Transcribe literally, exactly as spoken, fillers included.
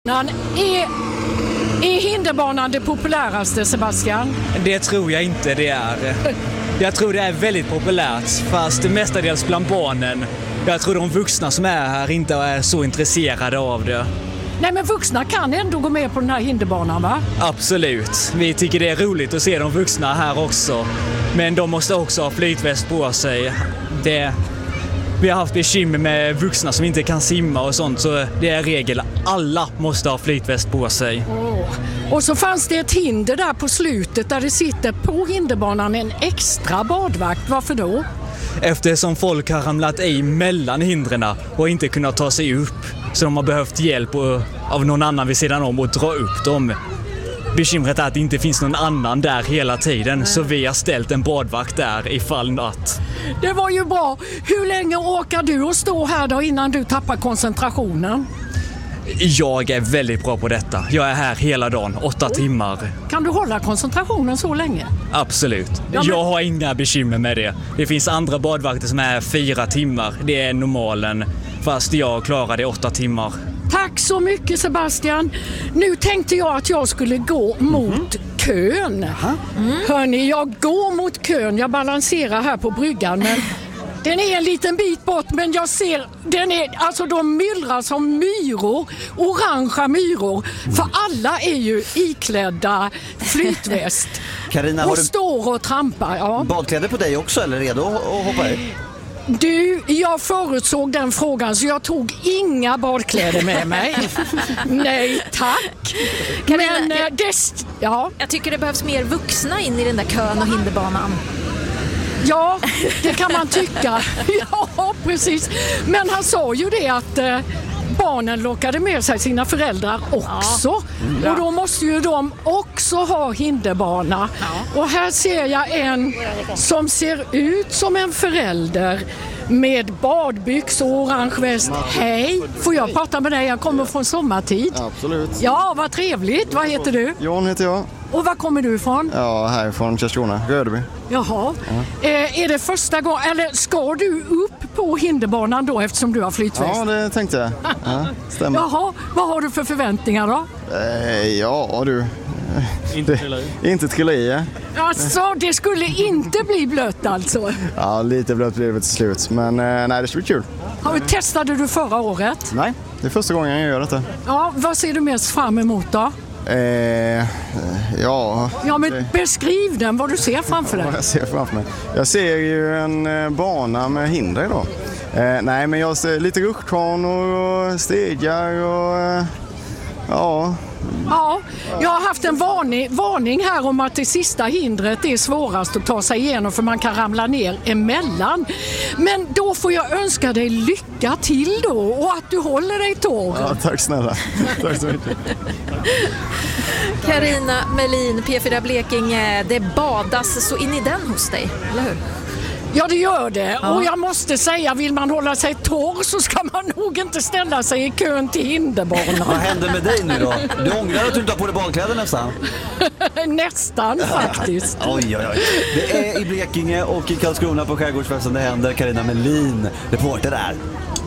Är, är hinderbanan det populäraste, Sebastian? Det tror jag inte det är. Jag tror det är väldigt populärt, fast mestadels bland barnen. Jag tror de vuxna som är här inte är så intresserade av det. Nej, men vuxna kan ändå gå med på den här hinderbanan, va? Absolut. Vi tycker det är roligt att se de vuxna här också. Men de måste också ha flytväst på sig. Det... Vi har haft bekymmer med vuxna som inte kan simma och sånt, så det är regel. Alla måste ha flytväst på sig. Oh. Och så fanns det ett hinder där på slutet där det sitter på hinderbanan en extra badvakt. Varför då? Eftersom folk har ramlat i mellan hindren och inte kunnat ta sig upp. Så de har behövt hjälp av någon annan vid sidan om att dra upp dem. Bekymret är att det inte finns någon annan där hela tiden, så vi har ställt en badvakt där ifall natt. Det var ju bra. Hur länge orkar du att stå här då innan du tappar koncentrationen? Jag är väldigt bra på detta. Jag är här hela dagen, åtta Oj. timmar. Kan du hålla koncentrationen så länge? Absolut. Ja, men... Jag har inga bekymmer med det. Det finns andra badvakter som är fyra timmar. Det är normalen, fast jag klarar det åtta timmar. Tack så mycket, Sebastian. Nu tänkte jag att jag skulle gå mot mm-hmm. kön. Mm. Hörni, jag går mot kön. Jag balanserar här på bryggan, men den är en liten bit bort, men jag ser, den är, alltså de myllrar som myror, orangea myror. Mm. För alla är ju iklädda flytväst. Carina, och har du står och trampar. Ja. Badkläder på dig också, eller redo att hoppa i? Du, jag förutsåg den frågan så jag tog inga badkläder med mig. Nej, tack. Carina, Men jag, det, ja. jag tycker det behövs mer vuxna in i den där kön och hinderbanan. Ja, det kan man tycka. Ja, precis. Men han sa ju det att eh, barnen lockade med sig sina föräldrar också. Ja. Och då måste ju de också ha hinderbana. Ja. Och här ser jag en som ser ut som en förälder med badbyx och orange väst. Hej, får jag prata med dig? Jag kommer från sommartid. Absolut. Ja, vad trevligt. Vad heter du? Jan heter jag. Och var kommer du ifrån? Ja, härifrån Karlskrona, Rödeby. Jaha. Ja. Eh, är det första gången, eller ska du upp på hinderbanan då eftersom du har flytväst? Ja, det tänkte jag. Ja, stämmer. Jaha, vad har du för förväntningar då? Eh, ja, du... Inte trilla i. Inte trilla i. Alltså, det skulle inte bli blött alltså? Ja, lite blött blir det till slut, men eh, nej, det ska bli kul. Ja, testade du förra året? Nej, det är första gången jag gör detta. Ja, vad ser du mest fram emot då? Eh, ja... Ja, men beskriv den, vad du ser framför dig. Ja, jag ser framför mig. Jag ser ju en eh, bana med hinder då. Eh, nej, men jag ser lite rutschkanor och stegar och... Eh, ja... Ja, jag har haft en varning, varning här om att det sista hindret är svårast att ta sig igenom för man kan ramla ner emellan. Men då får jag önska dig lycka till då och att du håller dig torr. Ja, tack snälla. Tack så mycket. Carina Melin, P fyra Blekinge, det badas så in i den hos dig, eller hur? Ja, det gör det. Ja. Och jag måste säga, vill man hålla sig torr så ska man nog inte ställa sig i kön till hinderbanan. Vad händer med dig nu då? Du ångrar att du inte har på dig badkläder nästan? Nästan faktiskt. Oj, oj, oj. Det är i Blekinge och i Karlskrona på Skärgårdsfesten det händer. Carina Melin, reporter där.